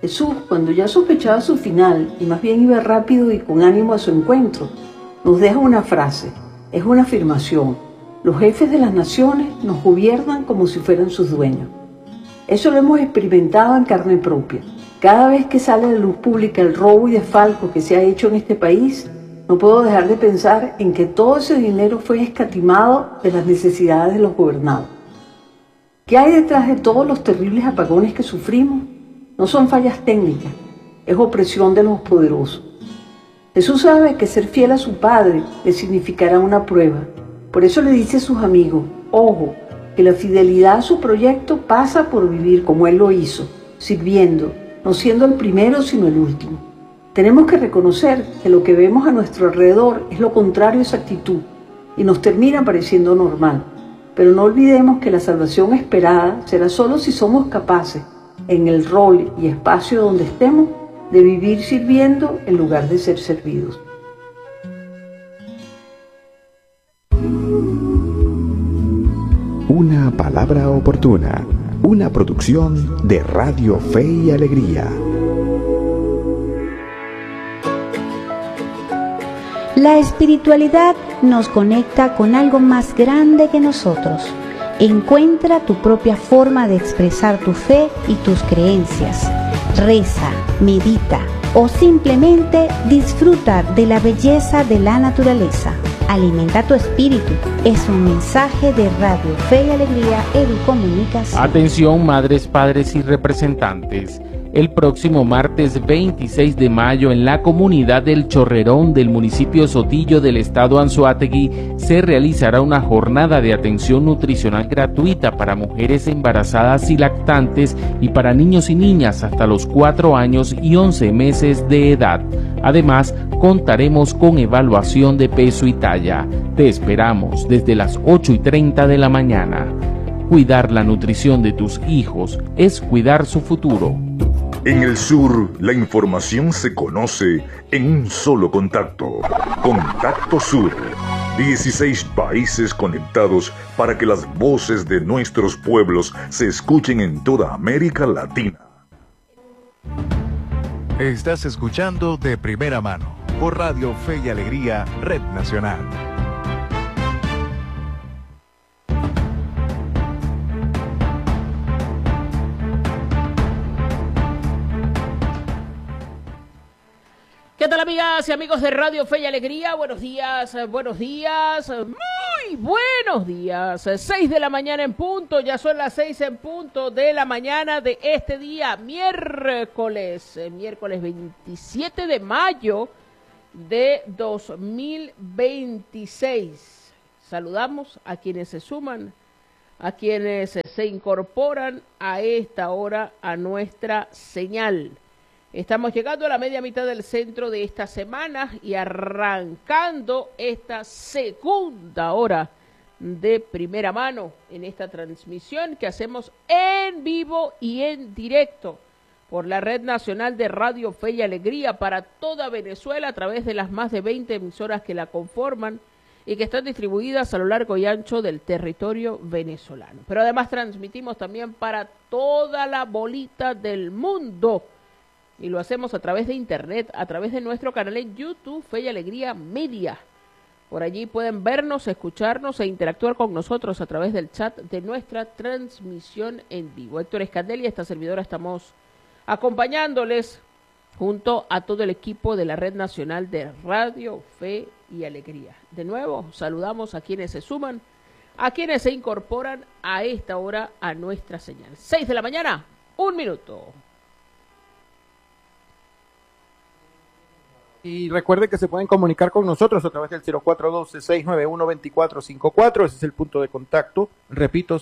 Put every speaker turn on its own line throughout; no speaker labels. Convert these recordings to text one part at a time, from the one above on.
Jesús, cuando ya sospechaba su final y más bien iba rápido y con ánimo a su encuentro, nos deja una frase, es una afirmación: los jefes de las naciones nos gobiernan como si fueran sus dueños. Eso lo hemos experimentado en carne propia. Cada vez que sale a la luz pública el robo y desfalco que se ha hecho en este país, no puedo dejar de pensar en que todo ese dinero fue escatimado de las necesidades de los gobernados. ¿Qué hay detrás de todos los terribles apagones que sufrimos? No son fallas técnicas, es opresión de los poderosos. Jesús sabe que ser fiel a su Padre le significará una prueba. Por eso le dice a sus amigos: ojo, que la fidelidad a su proyecto pasa por vivir como Él lo hizo, sirviendo, no siendo el primero sino el último. Tenemos que reconocer que lo que vemos a nuestro alrededor es lo contrario a esa actitud y nos termina pareciendo normal. Pero no olvidemos que la salvación esperada será solo si somos capaces, en el rol y espacio donde estemos, de vivir sirviendo en lugar de ser servidos.
Una palabra oportuna, una producción de Radio Fe y Alegría.
La espiritualidad nos conecta con algo más grande que nosotros. Encuentra tu propia forma de expresar tu fe y tus creencias. Reza, medita o simplemente disfruta de la belleza de la naturaleza. Alimenta tu espíritu. Es un mensaje de Radio Fe y Alegría Educomunicación.
Atención, madres, padres y representantes. El próximo martes 26 de mayo en la comunidad del Chorrerón del municipio Sotillo del estado Anzoátegui se realizará una jornada de atención nutricional gratuita para mujeres embarazadas y lactantes y para niños y niñas hasta los 4 años y 11 meses de edad. Además, contaremos con evaluación de peso y talla. Te esperamos desde las 8:30 de la mañana. Cuidar la nutrición de tus hijos es cuidar su futuro.
En el sur, la información se conoce en un solo contacto. Contacto Sur. 16 países conectados para que las voces de nuestros pueblos se escuchen en toda América Latina.
Estás escuchando De Primera Mano por Radio Fe y Alegría, Red Nacional.
¿Qué tal, amigas y amigos de Radio Fe y Alegría? Buenos días, muy buenos días. 6 de la mañana en punto, ya son las 6 en punto de la mañana de este día, miércoles 27 de mayo de 2026. Saludamos a quienes se suman, a quienes se incorporan a esta hora a nuestra señal. Estamos llegando a la media mitad del centro de esta semana y arrancando esta segunda hora de primera mano en esta transmisión que hacemos en vivo y en directo por la Red Nacional de Radio Fe y Alegría para toda Venezuela a través de las más de 20 emisoras que la conforman y que están distribuidas a lo largo y ancho del territorio venezolano. Pero además transmitimos también para toda la bolita del mundo. Y lo hacemos a través de internet, a través de nuestro canal en YouTube, Fe y Alegría Media. Por allí pueden vernos, escucharnos e interactuar con nosotros a través del chat de nuestra transmisión en vivo. Héctor Escandelli y esta servidora estamos acompañándoles junto a todo el equipo de la Red Nacional de Radio Fe y Alegría. De nuevo, saludamos a quienes se suman, a quienes se incorporan a esta hora a nuestra señal. 6 de la mañana, 1 minuto.
Y recuerden que se pueden comunicar con nosotros a través del 0412-691-2454, ese es el punto de contacto, repito,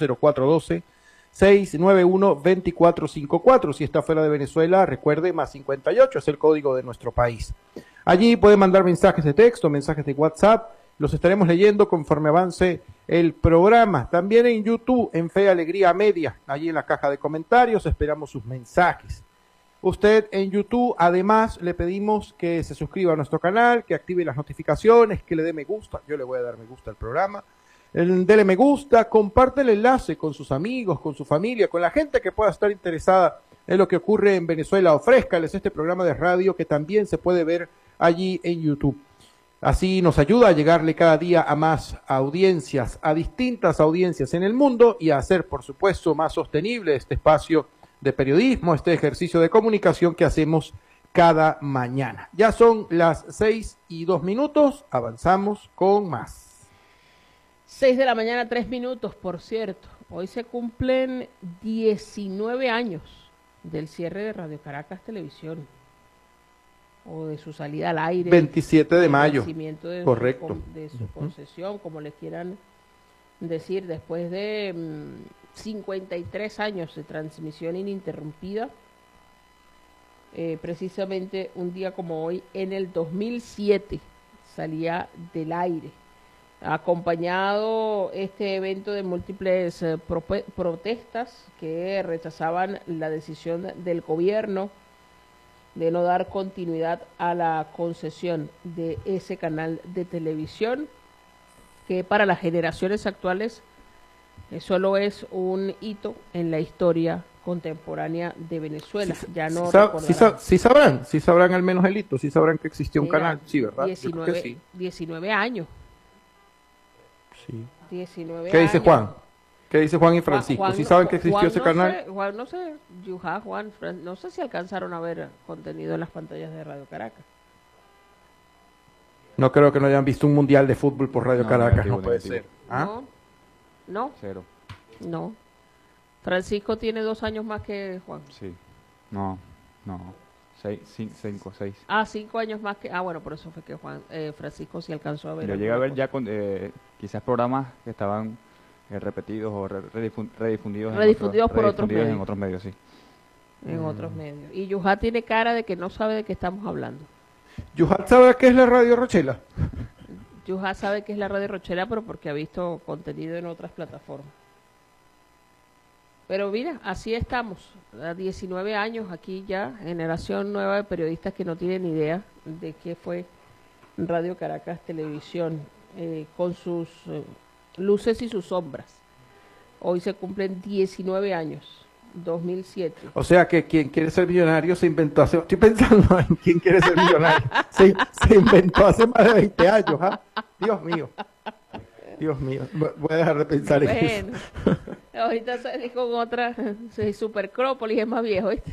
0412-691-2454, si está fuera de Venezuela, recuerde, más 58, es el código de nuestro país. Allí pueden mandar mensajes de texto, mensajes de WhatsApp, los estaremos leyendo conforme avance el programa. También en YouTube, en Fe Alegría Media, allí en la caja de comentarios, esperamos sus mensajes. Usted en YouTube, además, le pedimos que se suscriba a nuestro canal, que active las notificaciones, que le dé me gusta. Yo le voy a dar me gusta al programa. Dele me gusta, comparte el enlace con sus amigos, con su familia, con la gente que pueda estar interesada es lo que ocurre en Venezuela. Ofrézcales este programa de radio que también se puede ver allí en YouTube. Así nos ayuda a llegarle cada día a más audiencias, a distintas audiencias en el mundo y a hacer, por supuesto, más sostenible este espacio de periodismo, este ejercicio de comunicación que hacemos cada mañana. Ya son las 6:02, avanzamos con más.
6 de la mañana, 3 minutos, por cierto. Hoy se cumplen 19 años del cierre de Radio Caracas Televisión, o de su salida al aire.
27 de mayo,
de
correcto.
De su concesión, como le quieran decir, después de 53 años de transmisión ininterrumpida. Precisamente un día como hoy, en el 2007, salía del aire, acompañado este evento de múltiples protestas que rechazaban la decisión del gobierno de no dar continuidad a la concesión de ese canal de televisión, que para las generaciones actuales solo es un hito en la historia contemporánea de Venezuela. Ya no
sí sabrán al menos el hito, sí sabrán que existía un canal, sí, ¿verdad?
19,
que sí.
19 años.
Sí.
19
¿Qué dice
años.
Juan? ¿Qué dice Juan y Francisco? ¿Sí saben que existió ese canal?
Juan, no sé, no sé si alcanzaron a ver contenido en las pantallas de Radio Caracas.
No creo que no hayan visto un mundial de fútbol por Radio Caracas, no puede ser. ¿Ah?
No.
Cero.
No. Francisco tiene 2 años más que Juan.
Sí. No. 5, 6.
5 años más que... bueno, por eso fue que Francisco sí alcanzó a ver.
Yo llegué a ver ya con quizás programas que estaban repetidos o redifundidos
por otros medios.
En otros medios, sí.
En otros medios. Y Yuja tiene cara de que no sabe de qué estamos hablando.
¿Yuja sabe qué es la Radio Rochela?
Yuja sabe qué es la Radio Rochela, pero porque ha visto contenido en otras plataformas. Pero mira, así estamos, a 19 años aquí ya, generación nueva de periodistas que no tienen idea de qué fue Radio Caracas Televisión, con sus luces y sus sombras. Hoy se cumplen 19 años, 2007.
O sea que quien quiere ser millonario se inventó hace... Estoy pensando en quién quiere ser millonario. se inventó hace más de 20 años, ¿ah? Dios mío. Voy a dejar de pensar en eso.
Ahorita salí con otra, Supercrópolis es más viejo, ¿viste?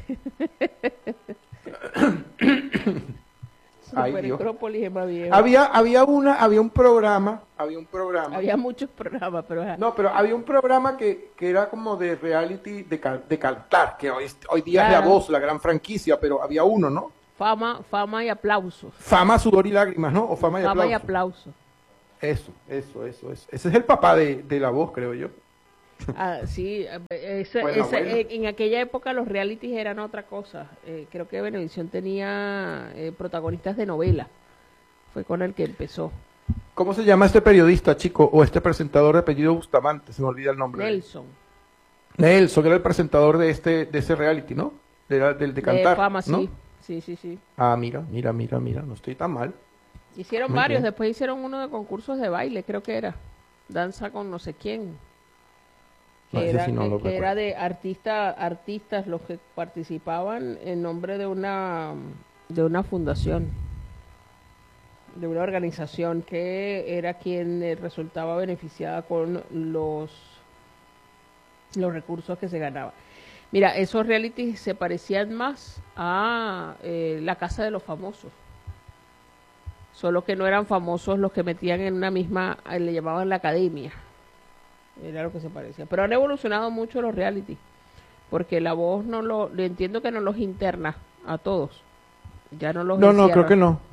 Supercrópolis es más viejo.
Había un programa.
Había muchos programas, pero...
No, pero había un programa que era como de reality de cantar, que hoy día es La Voz, la gran franquicia, pero había uno, ¿no?
Fama y aplausos.
Fama, sudor y lágrimas, ¿no? O Fama y
aplausos.
Eso. Ese es el papá de La Voz, creo yo.
Sí, en aquella época los realities eran otra cosa. Creo que Venevisión tenía protagonistas de novela. Fue con el que empezó.
¿Cómo se llama este periodista, chico? O este presentador de apellido Bustamante, se me olvida el nombre. Nelson era el presentador de ese reality, ¿no? Del de cantar,
Fama,
¿no?
Sí.
Mira, no estoy tan mal.
Hicieron
Muy
varios,
bien.
Después hicieron uno de concursos de baile, creo que era. Danza con no sé quién. Que era de artistas los que participaban en nombre de una fundación, de una organización que era quien resultaba beneficiada con los recursos que se ganaban. Mira, esos realities se parecían más a La Casa de los Famosos, solo que no eran famosos los que metían en una misma, le llamaban la academia. Era lo que se parecía. Pero han evolucionado mucho los reality, porque La Voz entiendo que no los interna a todos. Ya no los
No, creo que no.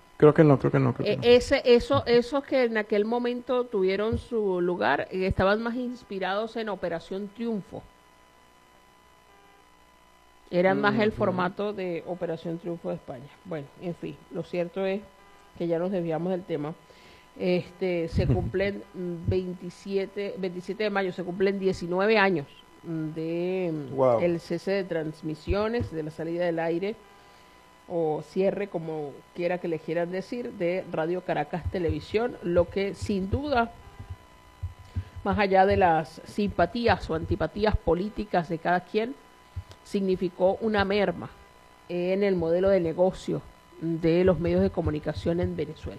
Esos que en aquel momento tuvieron su lugar, estaban más inspirados en Operación Triunfo. Eran más el formato de Operación Triunfo de España. Bueno, en fin, lo cierto es que ya nos desviamos del tema. Se cumplen 27 de mayo, se cumplen 19 años de el cese de transmisiones, de la salida del aire o cierre, como quiera que le quieran decir, de Radio Caracas Televisión, lo que sin duda, más allá de las simpatías o antipatías políticas de cada quien, significó una merma en el modelo de negocio de los medios de comunicación en Venezuela.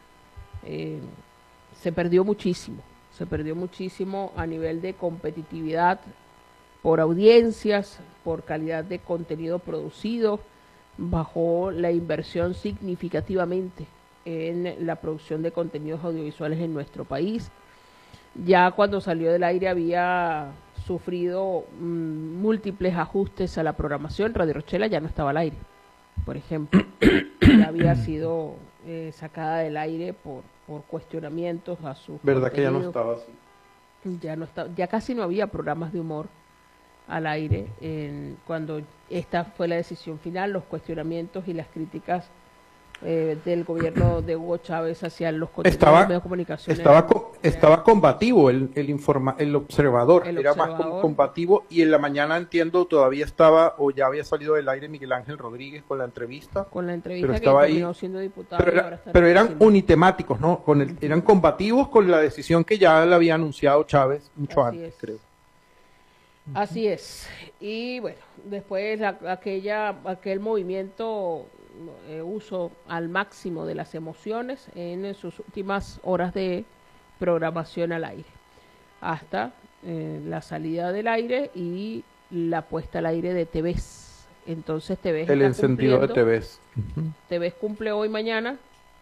Se perdió muchísimo a nivel de competitividad por audiencias, por calidad de contenido producido, bajó la inversión significativamente en la producción de contenidos audiovisuales en nuestro país. Ya cuando salió del aire había sufrido múltiples ajustes a la programación. Radio Rochela ya no estaba al aire, por ejemplo. Ya había sido sacada del aire por cuestionamientos a su
¿Verdad que ya no estaba así?
Ya casi no había programas de humor al aire cuando esta fue la decisión final. Los cuestionamientos y las críticas del gobierno de Hugo Chávez hacia los contenidos de medios de comunicación.
Estaba combativo el observador, era más combativo, y en la mañana entiendo todavía estaba, o ya había salido del aire Miguel Ángel Rodríguez con la entrevista.
Con la entrevista
pero
que
estaba
terminó
ahí,
siendo diputado.
Pero eran unitemáticos, ¿no? Eran combativos con la decisión que ya le había anunciado Chávez mucho antes, creo.
Así es. Y bueno, después aquel movimiento uso al máximo de las emociones en sus últimas horas de programación al aire, hasta la salida del aire y la puesta al aire de TVs. Entonces TVs
el encendido de TVs.
TVs cumple hoy mañana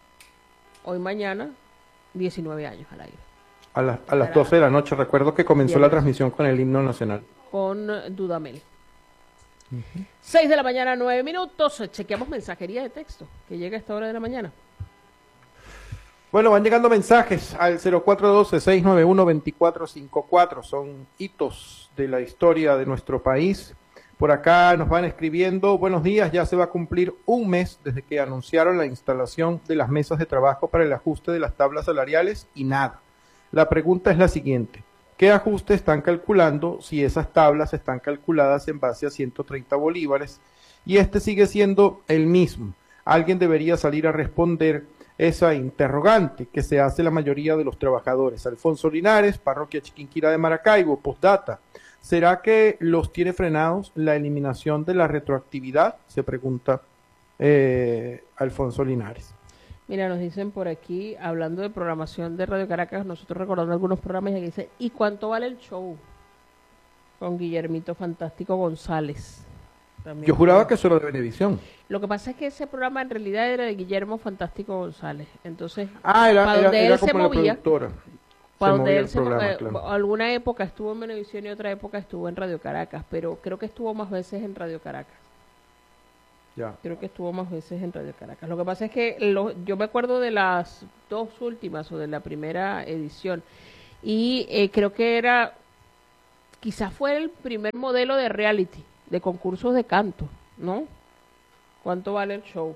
19 años al aire.
A las 12 de la noche, recuerdo que comenzó la transmisión con el himno nacional.
Con Dudamel. 6 de la mañana, 9 minutos. Chequeamos mensajería de texto que llega a esta hora de la mañana.
Bueno, van llegando mensajes al 0412-691-2454. Son hitos de la historia de nuestro país. Por acá nos van escribiendo: buenos días, ya se va a cumplir un mes desde que anunciaron la instalación de las mesas de trabajo para el ajuste de las tablas salariales y nada. La pregunta es la siguiente: ¿qué ajuste están calculando si esas tablas están calculadas en base a 130 bolívares y este sigue siendo el mismo? Alguien debería salir a responder esa interrogante que se hace la mayoría de los trabajadores. Alfonso Linares, Parroquia Chiquinquirá de Maracaibo, postdata: ¿será que los tiene frenados la eliminación de la retroactividad? Se pregunta Alfonso Linares.
Mira, nos dicen por aquí, hablando de programación de Radio Caracas, nosotros recordando algunos programas, y aquí dice: ¿y cuánto vale el show? Con Guillermito Fantástico González. También.
Yo juraba que eso era de Venevisión.
Lo que pasa es que ese programa en realidad era de Guillermo Fantástico González. Entonces,
era como la productora.
Para donde él alguna época estuvo en Venevisión y otra época estuvo en Radio Caracas, pero creo que estuvo más veces en Radio Caracas. Creo que estuvo más veces en Radio Caracas. Lo que pasa es que yo me acuerdo de las dos últimas o de la primera edición y creo que quizás fue el primer modelo de reality, de concursos de canto, ¿no? ¿Cuánto vale el show?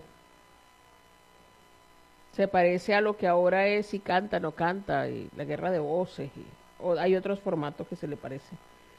Se parece a lo que ahora es Si Canta, No Canta, y la guerra de voces, o hay otros formatos que se le parecen.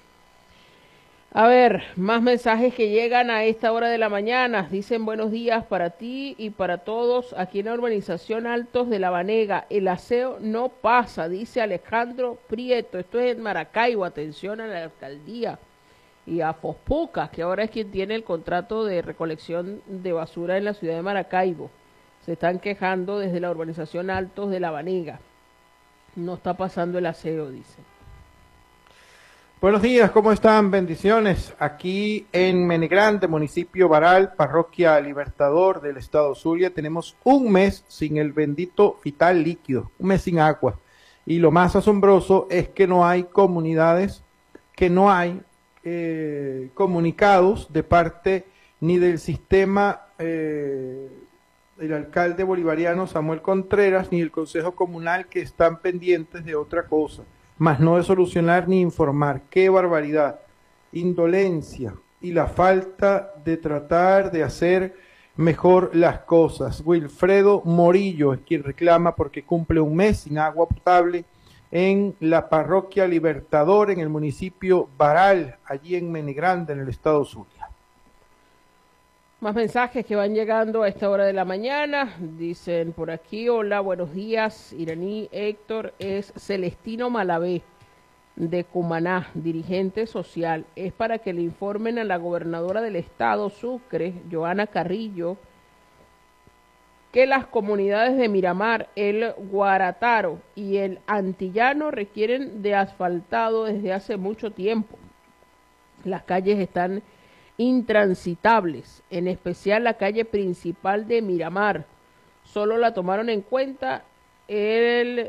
A ver, más mensajes que llegan a esta hora de la mañana. Dicen: buenos días para ti y para todos aquí en la urbanización Altos de La Banega. El aseo no pasa, dice Alejandro Prieto. Esto es en Maracaibo. Atención a la alcaldía y a Fospucas, que ahora es quien tiene el contrato de recolección de basura en la ciudad de Maracaibo. Se están quejando desde la urbanización Altos de La Banega. No está pasando el aseo, dice.
Buenos días, ¿cómo están? Bendiciones. Aquí en Menegrande, municipio Baral, parroquia Libertador del estado Zulia, tenemos un mes sin el bendito vital líquido, un mes sin agua. Y lo más asombroso es que no hay comunidades, que no hay comunicados de parte ni del sistema del alcalde bolivariano Samuel Contreras, ni el consejo comunal, que están pendientes de otra cosa, más no de solucionar ni informar. ¡Qué barbaridad! Indolencia y la falta de tratar de hacer mejor las cosas. Wilfredo Morillo es quien reclama porque cumple un mes sin agua potable en la parroquia Libertador, en el municipio Baral, allí en Menegrande, en el estado Zulia.
Más mensajes que van llegando a esta hora de la mañana. Dicen por aquí: hola, buenos días, Iraní Héctor, es Celestino Malavé. de Cumaná, dirigente social, es para que le informen a la gobernadora del estado Sucre, Joana Carrillo, que las comunidades de Miramar, el Guarataro y el Antillano requieren de asfaltado desde hace mucho tiempo. Las calles están intransitables, en especial la calle principal de Miramar. Solo la tomaron en cuenta en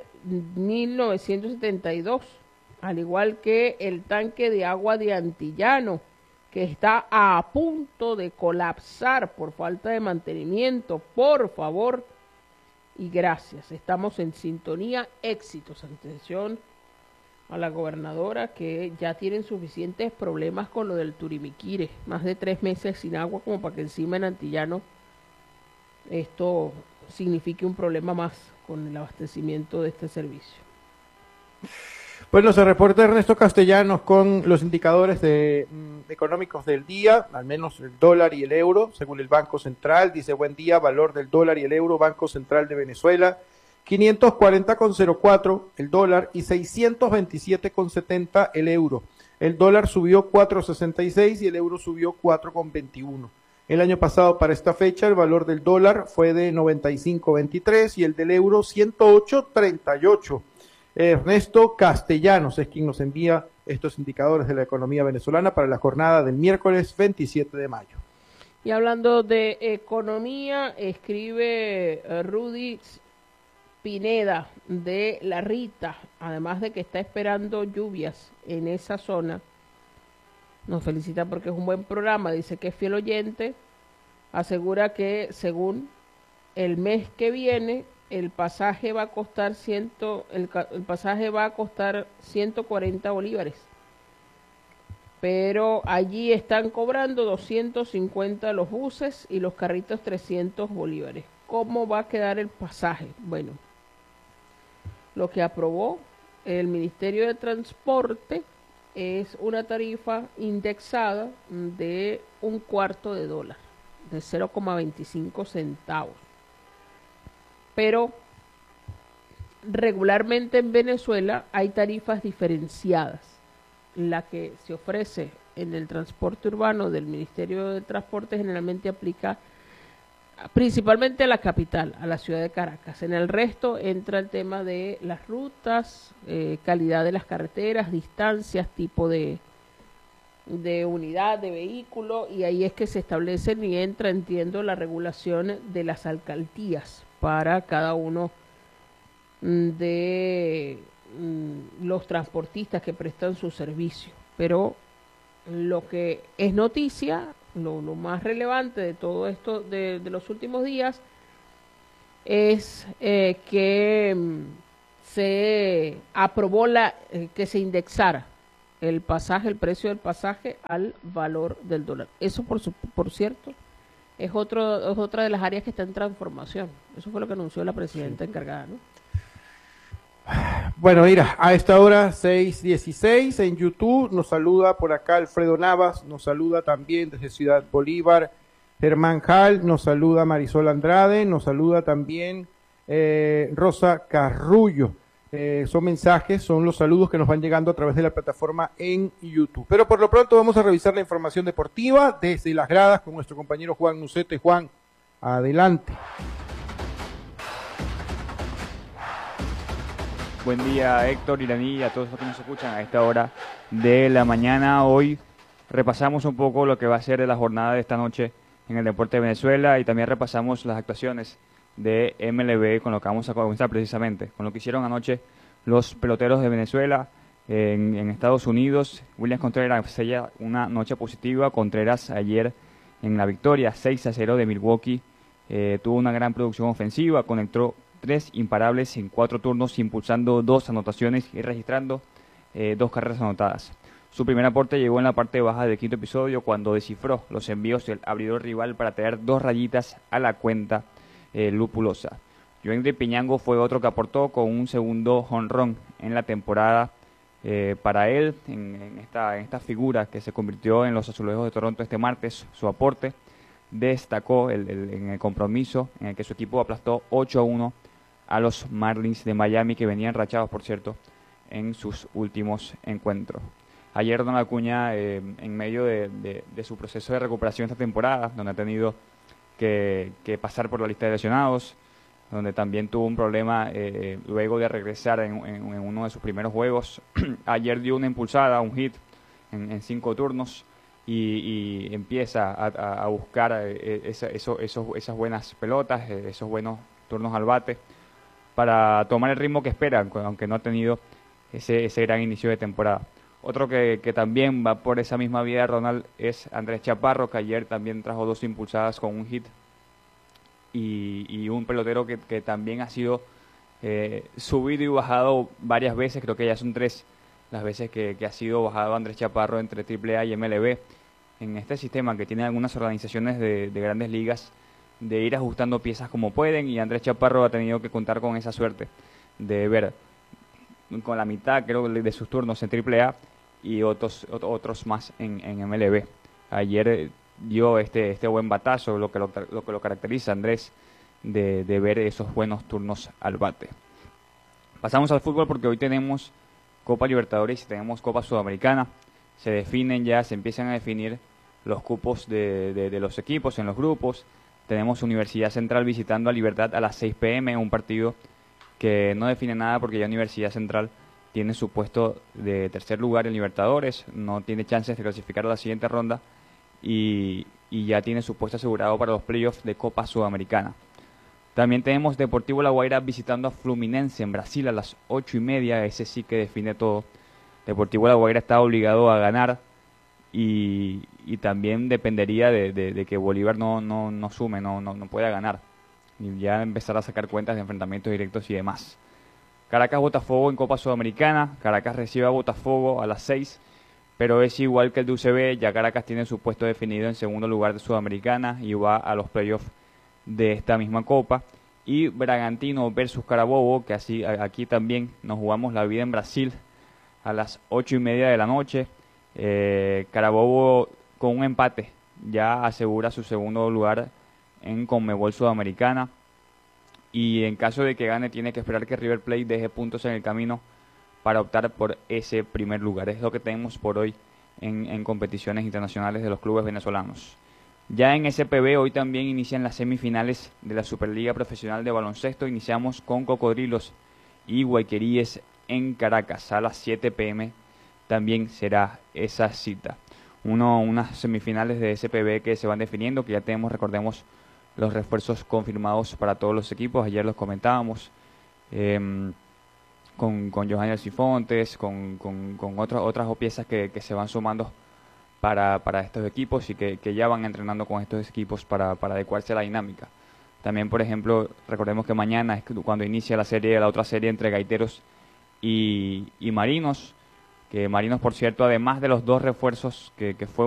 1972, al igual que el tanque de agua de Antillano, que está a punto de colapsar por falta de mantenimiento. Por favor y gracias. Estamos en sintonía. Éxitos. Atención a la gobernadora, que ya tienen suficientes problemas con lo del Turimiquire. Más de 3 meses sin agua, como para que encima en Antillano esto signifique un problema más con el abastecimiento de este servicio.
Bueno, se reporta Ernesto Castellanos con los indicadores económicos del día, al menos el dólar y el euro, según el Banco Central. Dice: buen día, valor del dólar y el euro, Banco Central de Venezuela, 540,04 el dólar y 627,70 el euro. El dólar subió 4,66 y el euro subió 4,21. El año pasado, para esta fecha, el valor del dólar fue de 95,23 y el del euro 108,38. Ernesto Castellanos es quien nos envía estos indicadores de la economía venezolana para la jornada del miércoles 27 de mayo.
Y hablando de economía, escribe Rudy Pineda de La Rita, además de que está esperando lluvias en esa zona. Nos felicita porque es un buen programa, dice que es fiel oyente, asegura que según el mes que viene el pasaje va a costar 140 bolívares. Pero allí están cobrando 250 los buses y los carritos 300 bolívares. ¿Cómo va a quedar el pasaje? Bueno, lo que aprobó el Ministerio de Transporte es una tarifa indexada de $0.25, de 0,25 centavos. Pero regularmente en Venezuela hay tarifas diferenciadas. La que se ofrece en el transporte urbano del Ministerio de Transporte generalmente aplica principalmente a la capital, a la ciudad de Caracas. En el resto entra el tema de las rutas, calidad de las carreteras, distancias, tipo de unidad, de vehículo, y ahí es que se establecen y entra, entiendo, la regulación de las alcaldías para cada uno de los transportistas que prestan su servicio. Pero lo que es noticia, lo más relevante de todo esto de los últimos días es que se aprobó que se indexara el pasaje, el precio del pasaje al valor del dólar. Eso, por cierto, es otra de las áreas que está en transformación. Eso fue lo que anunció la presidenta encargada, ¿no?
Bueno, mira, a esta hora 6:16 en YouTube nos saluda por acá Alfredo Navas, nos saluda también desde Ciudad Bolívar Germán Hall, nos saluda Marisol Andrade, nos saluda también Rosa Carrullo. Son mensajes, son los saludos que nos van llegando a través de la plataforma en YouTube. Pero por lo pronto vamos a revisar la información deportiva desde las gradas con nuestro compañero Juan Nucete. Juan, adelante.
Buen día, Héctor, Iraní, a todos los que nos escuchan a esta hora de la mañana. Hoy repasamos un poco lo que va a ser de la jornada de esta noche en el deporte de Venezuela y también repasamos las actuaciones de MLB, con lo que vamos a comenzar precisamente, con lo que hicieron anoche los peloteros de Venezuela en Estados Unidos. Williams Contreras sella una noche positiva. Contreras ayer en la victoria 6-0 de Milwaukee tuvo una gran producción ofensiva, conectó 3 imparables en 4 turnos, impulsando 2 anotaciones y registrando 2 carreras anotadas. Su primer aporte llegó en la parte baja del quinto episodio, cuando descifró los envíos del abridor rival para traer 2 rayitas a la cuenta lupulosa. Joenry Piñango fue otro que aportó con un segundo jonrón en la temporada para él, en esta figura que se convirtió en los Azulejos de Toronto este martes. Su aporte destacó en el compromiso en el que su equipo aplastó 8-1 a los Marlins de Miami, que venían rachados, por cierto, en sus últimos encuentros. Ayer Ronald Acuña, en medio de su proceso de recuperación esta temporada, donde ha tenido que pasar por la lista de lesionados, donde también tuvo un problema luego de regresar en uno de sus primeros juegos. Ayer dio una impulsada, un hit en 5 turnos y empieza a buscar esas buenas pelotas, esos buenos turnos al bate para tomar el ritmo que espera, aunque no ha tenido ese gran inicio de temporada. Otro que también va por esa misma vía, Ronald, es Andrés Chaparro, que ayer también trajo 2 impulsadas con un hit y un pelotero que también ha sido subido y bajado varias veces. Creo que ya son 3 las veces que ha sido bajado Andrés Chaparro entre AAA y MLB en este sistema que tiene algunas organizaciones de grandes ligas de ir ajustando piezas como pueden, y Andrés Chaparro ha tenido que contar con esa suerte de ver con la mitad, creo, de sus turnos en AAA y otros más en MLB. Ayer dio este buen batazo, lo que lo caracteriza, Andrés, de ver esos buenos turnos al bate. Pasamos al fútbol porque hoy tenemos Copa Libertadores y tenemos Copa Sudamericana. Se empiezan a definir los cupos de los equipos en los grupos. Tenemos Universidad Central visitando a Libertad a las 6 p.m, un partido que no define nada porque ya Universidad Central tiene su puesto de tercer lugar en Libertadores, no tiene chances de clasificar a la siguiente ronda y ya tiene su puesto asegurado para los playoffs de Copa Sudamericana. También tenemos Deportivo La Guaira visitando a Fluminense en Brasil a las 8:30, ese sí que define todo. Deportivo La Guaira está obligado a ganar y también dependería de que Bolívar no sume, no pueda ganar. Y ya empezar a sacar cuentas de enfrentamientos directos y demás. Caracas-Botafogo en Copa Sudamericana. Caracas recibe a Botafogo a las 6, pero es igual que el de UCB. Ya Caracas tiene su puesto definido en segundo lugar de Sudamericana y va a los playoffs de esta misma Copa. Y Bragantino versus Carabobo, que aquí también nos jugamos la vida en Brasil a las 8:30 de la noche. Carabobo con un empate ya asegura su segundo lugar en Conmebol Sudamericana, y en caso de que gane tiene que esperar que River Plate deje puntos en el camino para optar por ese primer lugar. Es lo que tenemos por hoy en competiciones internacionales de los clubes venezolanos. Ya en SPB hoy también inician las semifinales de la Superliga Profesional de Baloncesto. Iniciamos con Cocodrilos y Guayqueríes en Caracas a las 7 p.m. También será esa cita. Unas semifinales de SPB que se van definiendo, que ya tenemos, recordemos, los refuerzos confirmados para todos los equipos. Ayer los comentábamos con Johanny Cifontes, con otras piezas que se van sumando para estos equipos y que ya van entrenando con estos equipos para adecuarse a la dinámica. También, por ejemplo, recordemos que mañana es cuando inicia la otra serie entre Gaiteros y Marinos, que Marinos, por cierto, además de los 2 refuerzos que fue